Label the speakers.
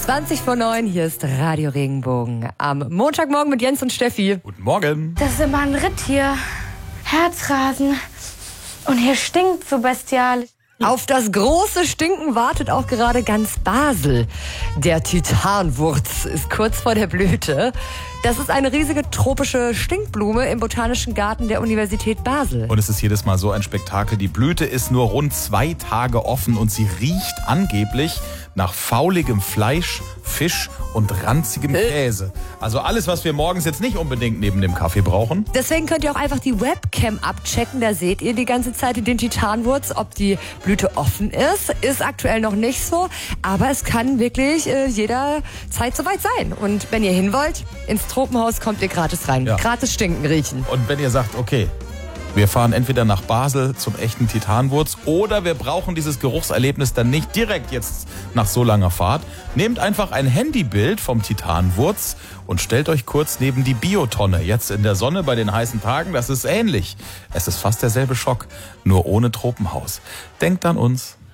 Speaker 1: 20:09, hier ist Radio Regenbogen. Am Montagmorgen mit Jens und Steffi.
Speaker 2: Guten Morgen.
Speaker 3: Das ist immer ein Ritt hier. Herzrasen. Und hier stinkt so bestialisch.
Speaker 1: Auf das große Stinken wartet auch gerade ganz Basel. Der Titanwurz ist kurz vor der Blüte. Das ist eine riesige tropische Stinkblume im Botanischen Garten der Universität Basel.
Speaker 2: Und es ist jedes Mal so ein Spektakel. Die Blüte ist nur rund 2 Tage offen und sie riecht angeblich nach fauligem Fleisch, Fisch und ranzigem Käse. Also alles, was wir morgens jetzt nicht unbedingt neben dem Kaffee brauchen.
Speaker 1: Deswegen könnt ihr auch einfach die Webcam abchecken. Da seht ihr die ganze Zeit den Titanwurz, ob die Blüte offen ist. Ist aktuell noch nicht so, aber es kann wirklich jederzeit soweit sein. Und wenn ihr hin wollt, ins Tropenhaus kommt ihr gratis rein.
Speaker 2: Ja.
Speaker 1: Gratis stinken riechen.
Speaker 2: Und wenn ihr sagt, okay, wir fahren entweder nach Basel zum echten Titanwurz oder wir brauchen dieses Geruchserlebnis dann nicht direkt jetzt nach so langer Fahrt. Nehmt einfach ein Handybild vom Titanwurz und stellt euch kurz neben die Biotonne. Jetzt in der Sonne bei den heißen Tagen, das ist ähnlich. Es ist fast derselbe Schock, nur ohne Tropenhaus. Denkt an uns.